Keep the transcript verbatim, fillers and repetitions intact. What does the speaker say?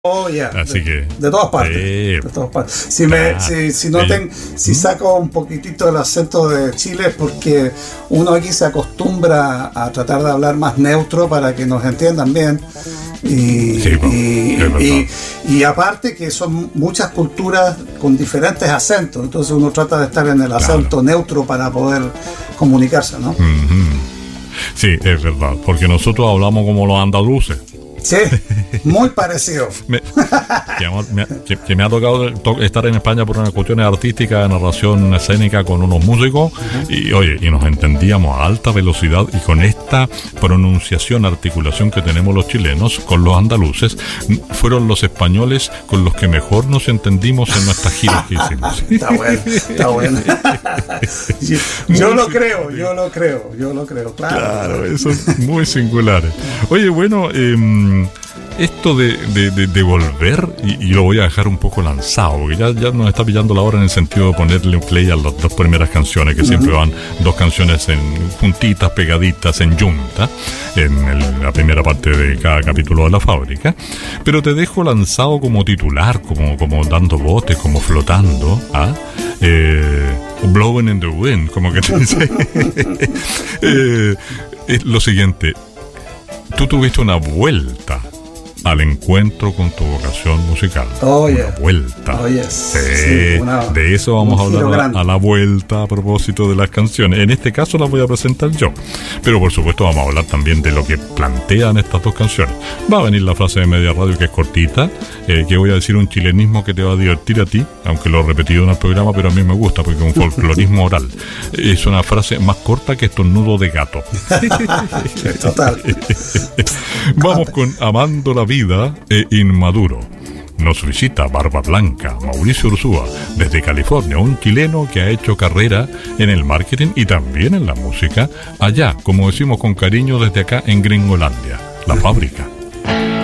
Oh, yeah. Así de, que de todas partes, sí, de todas partes. Si claro, me, si, si no sí. ten, si saco un poquitito el acento de Chile es porque uno aquí se acostumbra a tratar de hablar más neutro para que nos entiendan bien. Y, Sí, pues, y, es verdad. y, y aparte que son muchas culturas con diferentes acentos, entonces uno trata de estar en el acento Claro. neutro para poder comunicarse, ¿no? Ujú. Sí, es verdad, porque nosotros hablamos como los andaluces. Sí, muy parecido. Me, que, me, que, que me ha tocado to, estar en España por unas cuestiones artísticas, de narración escénica con unos músicos, uh-huh. y oye, y nos entendíamos a alta velocidad, y con esta pronunciación, articulación que tenemos los chilenos con los andaluces, fueron los españoles con los que mejor nos entendimos en nuestras giras que hicimos. Está bueno, está bueno. yo, yo lo creo, yo lo creo, yo lo creo, claro. Claro, eso es muy singular. Oye, bueno, eh, esto de, de, de, de volver, y, y lo voy a dejar un poco lanzado, porque ya, ya nos está pillando la hora en el sentido de ponerle un play a las dos primeras canciones, que uh-huh. siempre van dos canciones en juntitas, pegaditas, en yunta, en el, la primera parte de cada capítulo de La Fábrica, pero te dejo lanzado como titular, como, como dando botes, como flotando, ¿ah? Eh, blowing in the wind, como que te dice. eh, es lo siguiente. Tú tuviste una vuelta al encuentro con tu vocación musical. Oh, una yeah. vuelta. Oh, yes. Sí, sí, una, de eso vamos a hablar a, a la vuelta a propósito de las canciones. En este caso las voy a presentar yo. Pero por supuesto vamos a hablar también de lo que plantean estas dos canciones. Va a venir la frase de Media Radio, que es cortita, eh, que voy a decir un chilenismo que te va a divertir a ti, aunque lo he repetido en el programa, pero a mí me gusta porque es un folclorismo oral. Es una frase más corta que estornudo de gato. Total. Vamos con Amando la Vida e Inmaduro. Nos visita Barba Blanca, Mauricio Ursúa, desde California, un chileno que ha hecho carrera en el marketing y también en la música, allá, como decimos con cariño desde acá en Gringolandia, La Fábrica.